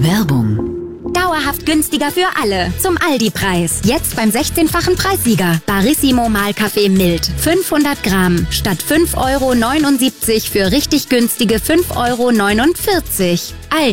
Werbung. Dauerhaft günstiger für alle. Zum Aldi-Preis. Jetzt beim 16-fachen Preissieger. Barissimo Mahlkaffee mild. 500 Gramm. Statt 5,79 € für richtig günstige 5,49 €. Aldi.